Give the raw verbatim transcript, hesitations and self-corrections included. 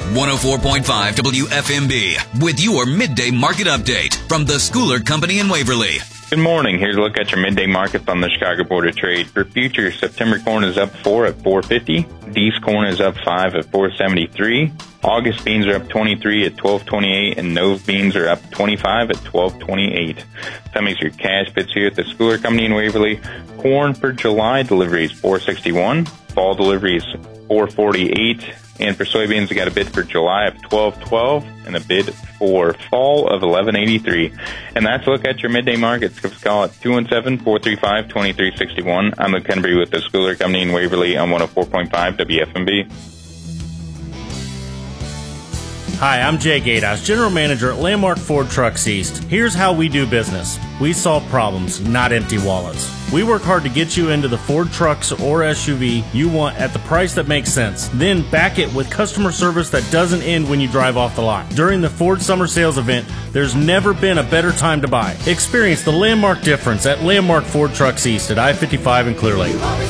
one oh four point five W F M B with your midday market update from the Schooler Company in Waverly. Good morning. Here's a look at your midday markets on the Chicago Board of Trade. For futures, September corn is up four at four fifty. Dees corn is up five at four seventy-three. August beans are up twenty-three at twelve twenty-eight, and nose beans are up twenty-five at twelve twenty-eight. Some of your cash bids here at the Schooler Company in Waverly. Corn for July deliveries four sixty-one. Fall deliveries four forty-eight. And for soybeans, we got a bid for July of twelve twelve and a bid for fall of eleven eighty-three. And that's a look at your midday markets. Give us a call at two one seven, four three five, two three six one. I'm Luke Henry with the Schooler Company in Waverly on one oh four point five W F M B. Hi, I'm Jay Gatos, General Manager at Landmark Ford Trucks East. Here's how we do business. We solve problems, not empty wallets. We work hard to get you into the Ford trucks or S U V you want at the price that makes sense. Then back it with customer service that doesn't end when you drive off the lot. During the Ford Summer Sales event, there's never been a better time to buy. Experience the Landmark difference at Landmark Ford Trucks East at I fifty-five in Clear Lake.